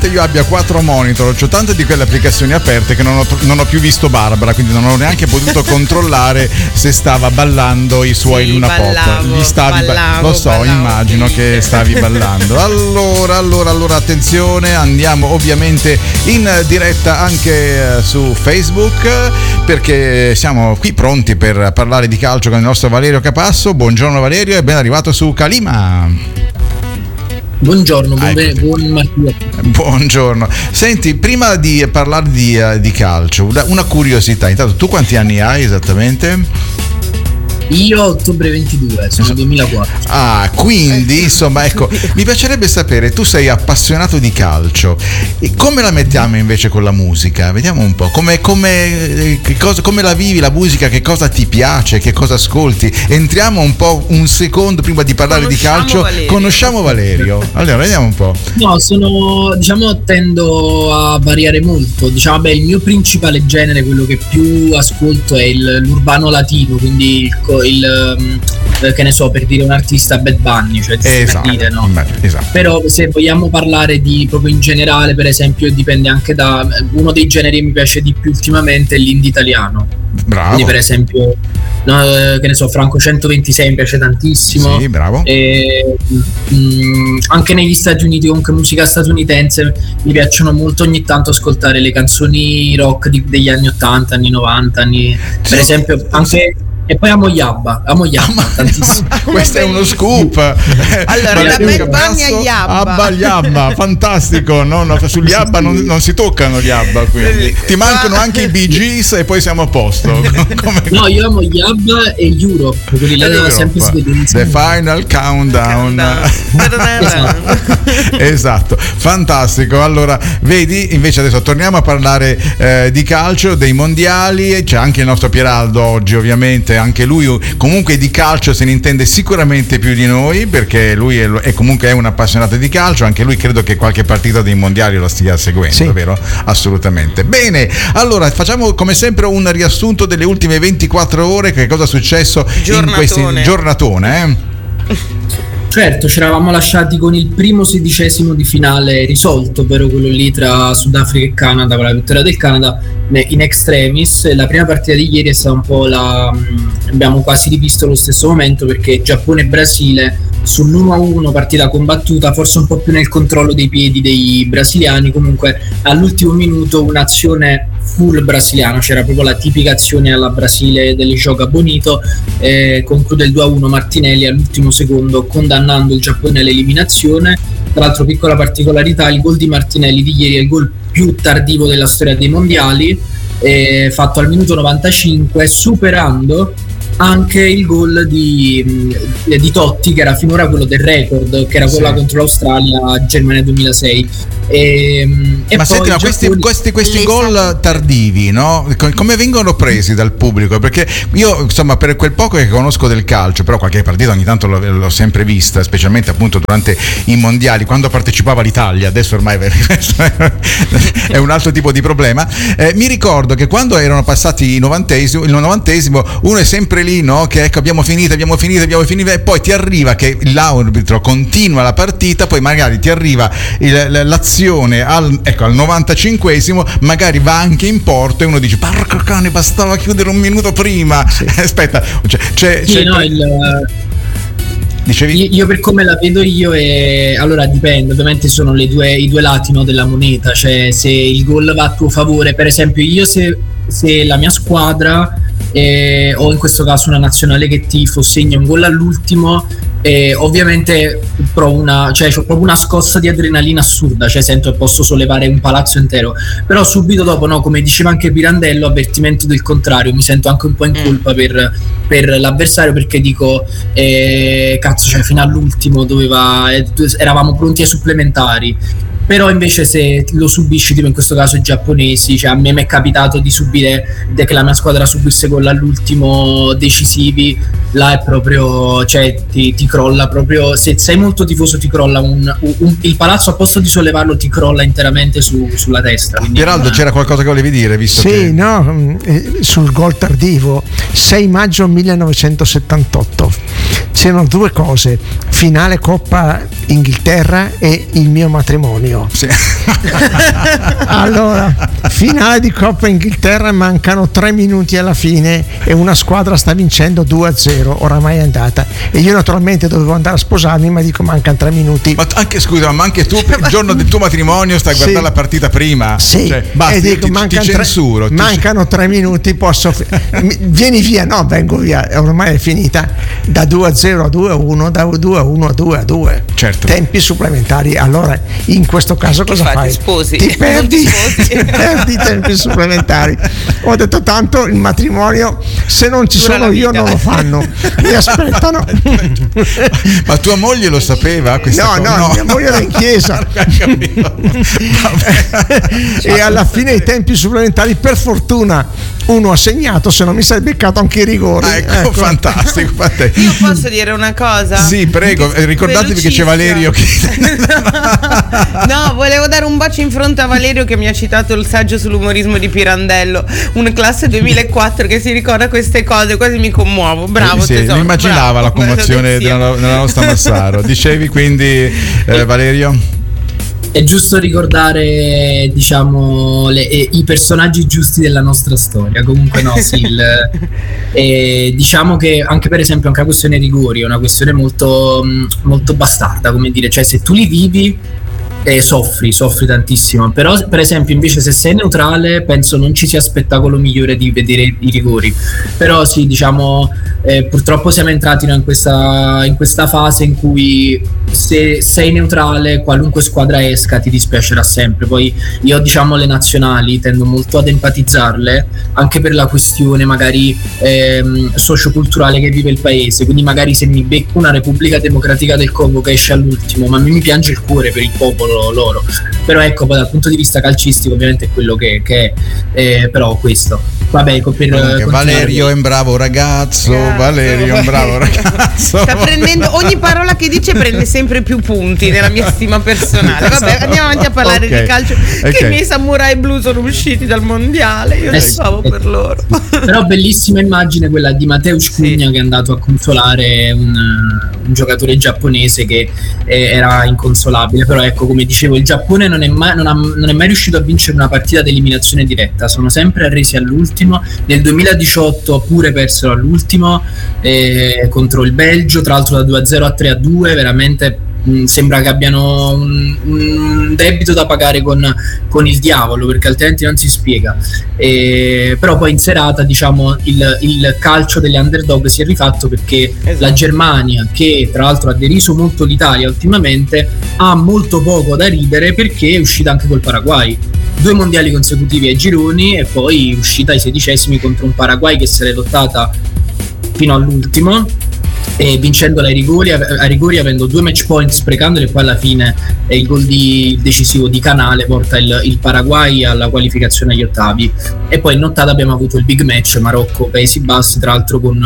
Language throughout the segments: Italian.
nonostante io abbia 4 monitor, ho tante di quelle applicazioni aperte che non ho più visto Barbara, quindi non ho neanche potuto controllare se stava ballando i suoi Luna Pop. Gli stavi lo so, immagino che stavi ballando. Allora attenzione, andiamo ovviamente in diretta anche su Facebook, perché siamo qui pronti per parlare di calcio con il nostro Valerio Capasso. Buongiorno Valerio e ben arrivato su Calima. Buongiorno, buon Mattia. Buongiorno. Senti, prima di parlare di calcio, una curiosità. Intanto, tu quanti anni hai esattamente? Io ottobre 22, sono 2004. Ah, quindi insomma, ecco, mi piacerebbe sapere, tu sei appassionato di calcio, e come la mettiamo invece con la musica? Vediamo un po', come la vivi la musica, che cosa ti piace, che cosa ascolti? Entriamo un po' un secondo prima di parlare di calcio. Conosciamo Valerio. Allora, vediamo un po'. No, tendo a variare molto. Il mio principale genere, quello che più ascolto, è l'urbano latino, quindi che ne so, per dire un artista, Bad Bunny, cioè esatto, per dire, no? Esatto. Però se vogliamo parlare di proprio in generale, per esempio, dipende anche da uno dei generi che mi piace di più ultimamente, è l'indie italiano. Bravo. Quindi per esempio, che ne so, Franco 126 mi piace tantissimo. Sì, bravo. Anche negli Stati Uniti, comunque musica statunitense, mi piacciono molto ogni tanto ascoltare le canzoni rock degli anni 80, anni 90, per esempio anche. E poi amo Yabba tantissimo. Questo è uno scoop. Allora, da Bad Bunny a Yabba, fantastico. No, sugli Yabba non si toccano gli Yabba, quindi ti mancano anche i Bee Gees e poi siamo a posto. No, io amo Yabba e Europe, quelli là devono sempre The Final Countdown. Esatto, fantastico. Allora, vedi, invece adesso torniamo a parlare di calcio, dei mondiali. C'è anche il nostro Pieraldo oggi, ovviamente. Anche lui comunque di calcio se ne intende sicuramente più di noi, perché lui è comunque un appassionato di calcio. Anche lui credo che qualche partita dei mondiali lo stia seguendo, sì. Vero? Assolutamente. Bene, allora facciamo come sempre un riassunto delle ultime 24 ore, che cosa è successo in questi giornatone. Certo, ci eravamo lasciati con il primo 16° di finale risolto, ovvero quello lì tra Sudafrica e Canada, con la vittoria del Canada in extremis. La prima partita di ieri è stata un po' abbiamo quasi rivisto lo stesso momento, perché Giappone e Brasile sull'1-1, partita combattuta, forse un po' più nel controllo dei piedi dei brasiliani. Comunque all'ultimo minuto un'azione full brasiliano, c'era proprio la tipica azione alla Brasile del Joga Bonito, conclude il 2-1 Martinelli all'ultimo secondo, condannando il Giappone all'eliminazione. Tra l'altro, piccola particolarità, il gol di Martinelli di ieri è il gol più tardivo della storia dei mondiali, fatto al minuto 95, superando anche il gol di Totti, che era finora quello del record, che era quello contro l'Australia, Germania 2006. Ma senti, ma questi gol tardivi, no? Come vengono presi dal pubblico? Perché io, insomma, per quel poco che conosco del calcio, però qualche partita ogni tanto l'ho sempre vista, specialmente appunto durante i mondiali, quando partecipava l'Italia. Adesso ormai è un altro tipo di problema. Mi ricordo che quando erano passati il 90esimo, uno è sempre lì, no? Che ecco, abbiamo finito, e poi ti arriva che l'arbitro continua la partita, poi magari ti arriva l'azione al 95esimo, magari va anche in porto e uno dice: porco cane, bastava chiudere un minuto prima. Sì. Aspetta, dicevi? Io per come la vedo io allora dipende, ovviamente sono i due lati, no, della moneta. Cioè, se il gol va a tuo favore, per esempio io se la mia squadra o in questo caso una nazionale che tifo segna un gol all'ultimo, ovviamente c'ho proprio una scossa di adrenalina assurda, cioè sento che posso sollevare un palazzo intero. Però subito dopo, no, come diceva anche Pirandello, avvertimento del contrario, mi sento anche un po' in colpa per l'avversario, perché dico cazzo, cioè fino all'ultimo eravamo pronti ai supplementari. Però invece se lo subisci, tipo in questo caso i giapponesi, cioè a me mi è capitato di subire che la mia squadra subisse gol all'ultimo decisivi, là è proprio, cioè ti crolla proprio. Se sei molto tifoso ti crolla il palazzo, a posto di sollevarlo ti crolla interamente sulla testa. Geraldo, c'era qualcosa che volevi dire, visto che... no, sul gol tardivo, 6 maggio 1978 c'erano due cose: finale Coppa Inghilterra e il mio matrimonio. Sì. Allora, finale di Coppa Inghilterra, mancano 3 minuti alla fine e una squadra sta vincendo 2-0, oramai è andata, e io naturalmente dovevo andare a sposarmi, ma dico mancano 3 minuti. Ma anche tu per il giorno del tuo matrimonio stai a guardare la partita prima? Sì, cioè, basta, e dico mancano 3 minuti, posso vieni via, no, vengo via, ormai è finita, da 2-0 a 2-1, da 2-1 a 2-2. Certo. Tempi supplementari. Allora in questo caso cosa fai? Sposi. Ti perdi i tempi supplementari. Ho detto tanto il matrimonio, se non ci sono io non lo fanno, mi aspettano. Ma tua moglie lo sapeva questa cosa? No, mia moglie era in chiesa. E alla fine i tempi supplementari, per fortuna uno ha segnato, se no mi sarei beccato anche i rigori. Ecco. Fantastico. Io posso dire una cosa? Sì, prego, ricordatevi che c'è Valerio che... No, volevo dare un bacio in fronte a Valerio che mi ha citato il saggio sull'umorismo di Pirandello, una classe 2004 che si ricorda queste cose, quasi mi commuovo. Bravo, sì, tesoro, mi immaginava bravo, la commozione nella nostra Massaro. Dicevi quindi, Valerio? È giusto ricordare, diciamo, i personaggi giusti della nostra storia. Comunque no, sì, diciamo che anche per esempio anche la questione rigori è una questione molto, molto bastarda, come dire, cioè se tu li vivi soffri tantissimo, però per esempio invece se sei neutrale penso non ci sia spettacolo migliore di vedere i rigori. Però sì, diciamo, purtroppo siamo entrati in questa fase in cui se sei neutrale qualunque squadra esca ti dispiacerà sempre. Poi io, diciamo, le nazionali tendo molto ad empatizzarle anche per la questione magari socioculturale che vive il paese, quindi magari se mi becco una Repubblica Democratica del Congo che esce all'ultimo, ma mi piange il cuore per il popolo loro. Però ecco, poi dal punto di vista calcistico ovviamente è quello che è, però questo vabbè, Valerio è un bravo ragazzo. Valerio è un bravo ragazzo. Sta prendendo, ogni parola che dice prende sempre più punti nella mia stima personale. Vabbè, andiamo avanti a parlare di calcio. Che i miei samurai blu sono usciti dal mondiale, io ne stavo per loro. Però bellissima immagine quella di Mateusz Cugna che è andato a consolare un giocatore giapponese che era inconsolabile. Però ecco, come dicevo, il Giappone non è mai riuscito a vincere una partita ad eliminazione diretta, sono sempre arresi all'ultimo. Nel 2018 pure persero all'ultimo contro il Belgio, tra l'altro da 2-0 a 3-2, veramente sembra che abbiano un debito da pagare con il diavolo, perché altrimenti non si spiega. Però poi in serata, diciamo, il calcio delle underdog si è rifatto, perché la Germania, che tra l'altro ha deriso molto l'Italia ultimamente, ha molto poco da ridere perché è uscita anche col Paraguay. 2 mondiali consecutivi ai gironi e poi uscita ai 16esimi contro un Paraguay che se l'è lottata fino all'ultimo, e vincendola ai rigori avendo 2 match point, sprecandole, e poi alla fine il gol decisivo di Canale porta il Paraguay alla qualificazione agli ottavi. E poi in nottata abbiamo avuto il big match Marocco-Paesi Bassi, tra l'altro con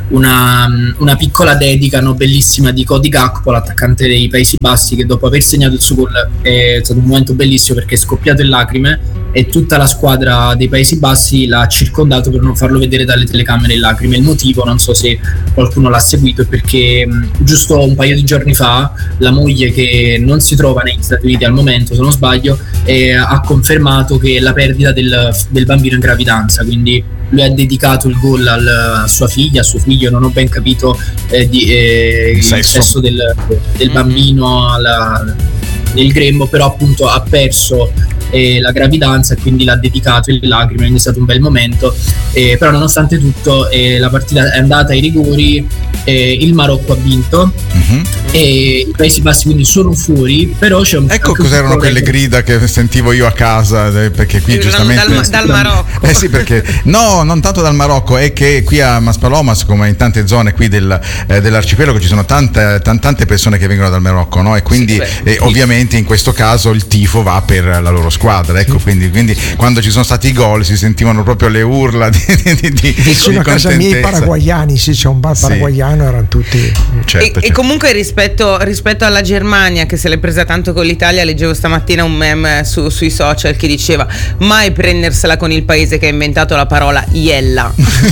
una piccola dedica bellissima di Cody Gakpo, l'attaccante dei Paesi Bassi, che dopo aver segnato il suo gol è stato un momento bellissimo perché è scoppiato in lacrime e tutta la squadra dei Paesi Bassi l'ha circondato per non farlo vedere dalle telecamere in lacrime. Il motivo, non so se qualcuno l'ha seguito, è perché giusto un paio di giorni fa la moglie, che non si trova negli Stati Uniti al momento se non sbaglio, ha confermato che la perdita del bambino in gravidanza, quindi lui ha dedicato il gol a sua figlia, a suo figlio, non ho ben capito il sesso del bambino nel grembo, però appunto ha perso la gravidanza e quindi l'ha dedicato in lacrime, quindi è stato un bel momento. Però nonostante tutto la partita è andata ai rigori, il Marocco ha vinto e i Paesi Bassi quindi sono fuori. Però c'è ecco cos'erano quelle grida che sentivo io a casa, perché qui giustamente dal Marocco. Sì, perché no, non tanto dal Marocco, è che qui a Maspalomas, come in tante zone qui dell'arcipelago, ci sono tante persone che vengono dal Marocco, no? E quindi ovviamente in questo caso il tifo va per la loro squadra. squadra, ecco, quindi quando ci sono stati i gol si sentivano proprio le urla di vicino a casa mia i paraguayani, sì, c'è un bar paraguayano, erano tutti certo. E comunque rispetto alla Germania, che se l'è presa tanto con l'Italia, leggevo stamattina un meme sui social che diceva mai prendersela con il paese che ha inventato la parola iella.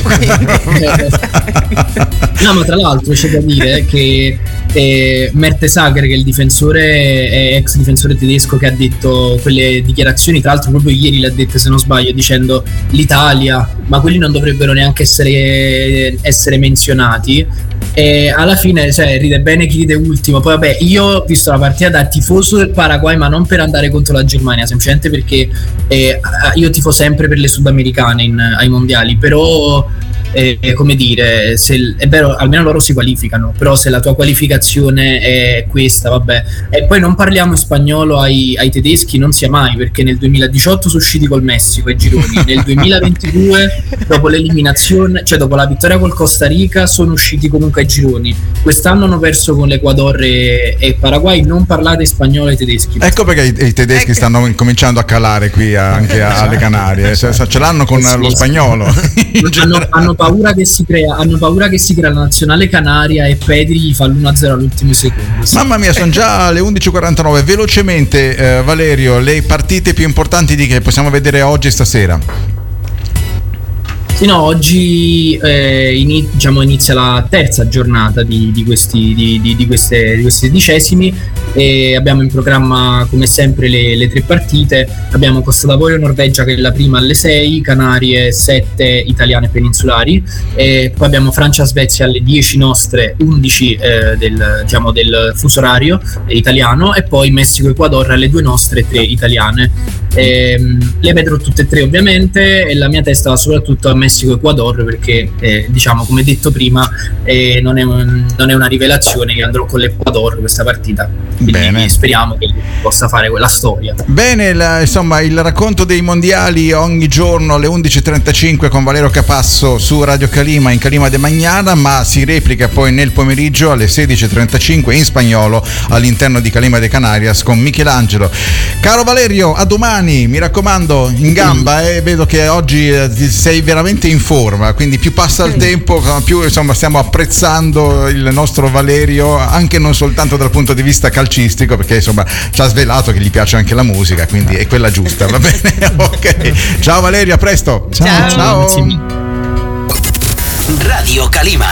No, ma tra l'altro c'è da dire che Mertesacker, che è il difensore, ex difensore tedesco, che ha detto quelle dichiarazioni, tra l'altro proprio ieri le ha dette, se non sbaglio, dicendo l'Italia, ma quelli non dovrebbero neanche essere menzionati. E alla fine, cioè, ride bene chi ride ultimo. Poi vabbè, io ho visto la partita da tifoso del Paraguay, ma non per andare contro la Germania, semplicemente perché io tifo sempre per le sudamericane ai mondiali, però come dire, è vero, almeno loro si qualificano, però se la tua qualificazione è questa, vabbè. E poi non parliamo in spagnolo ai tedeschi, non sia mai, perché nel 2018 sono usciti col Messico ai gironi, nel 2022 dopo l'eliminazione, cioè dopo la vittoria col Costa Rica, sono usciti comunque ai gironi. Quest'anno hanno perso con l'Ecuador e Paraguay. Non parlate spagnolo ai tedeschi. Ecco perché i tedeschi stanno cominciando a calare qui anche alle Canarie, ce l'hanno con lo spagnolo. Hanno paura che si crea la nazionale canaria e Pedri gli fa l'1-0 all'ultimo secondo. Sì. Mamma mia, sono già alle 11:49. Velocemente, Valerio, le partite più importanti che possiamo vedere oggi e stasera. Sì, no, oggi inizia la terza giornata di questi sedicesimi e abbiamo in programma come sempre le tre partite. Abbiamo Costa d'Avorio Norvegia, che è la prima alle 6, Canarie 7, italiane peninsulari, e poi abbiamo Francia-Svezia alle 10 nostre, 11 del fuso orario italiano, e poi Messico-Ecuador alle 2 nostre, 3 italiane. Le vedrò tutte e tre ovviamente, e la mia testa va soprattutto a Messico-Ecuador perché diciamo, come detto prima, non è una rivelazione che andrò con l'Ecuador questa partita, quindi speriamo che possa fare quella storia. Bene, insomma, il racconto dei mondiali ogni giorno alle 11:35 con Valerio Capasso su Radio Calima, in Calima de Mañana, ma si replica poi nel pomeriggio alle 16:35 in spagnolo all'interno di Calima de Canarias con Michelangelo. Caro Valerio, a domani, mi raccomando, in gamba, vedo che oggi sei veramente in forma, quindi più passa il tempo, più insomma stiamo apprezzando il nostro Valerio, anche non soltanto dal punto di vista calcistico, perché insomma ci ha svelato che gli piace anche la musica, quindi è quella giusta, va bene? Ok, ciao Valerio, a presto. Ciao. Radio Calima.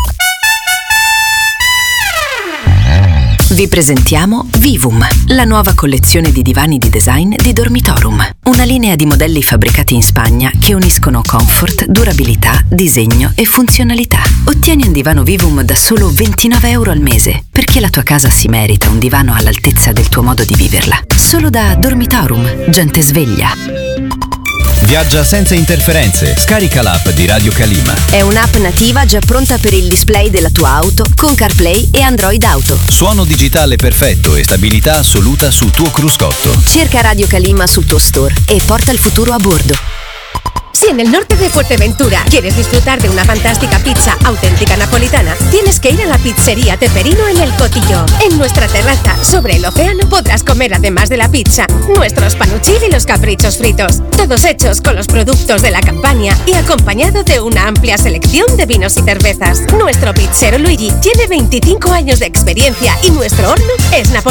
Vi presentiamo Vivum, la nuova collezione di divani di design di Dormitorum. Una linea di modelli fabbricati in Spagna che uniscono comfort, durabilità, disegno e funzionalità. Ottieni un divano Vivum da solo €29 al mese, perché la tua casa si merita un divano all'altezza del tuo modo di viverla. Solo da Dormitorum, gente sveglia. Viaggia senza interferenze. Scarica l'app di Radio Calima. È un'app nativa già pronta per il display della tua auto con CarPlay e Android Auto. Suono digitale perfetto e stabilità assoluta sul tuo cruscotto. Cerca Radio Calima sul tuo store e porta il futuro a bordo. Si en el norte de Fuerteventura quieres disfrutar de una fantástica pizza auténtica napolitana, tienes que ir a la pizzería Teperino en El Cotillo. En nuestra terraza, sobre el océano, podrás comer, además de la pizza, nuestros panuchil y los caprichos fritos, todos hechos con los productos de la Campania y acompañado de una amplia selección de vinos y cervezas. Nuestro pizzero Luigi tiene 25 años de experiencia y nuestro horno es napolitano.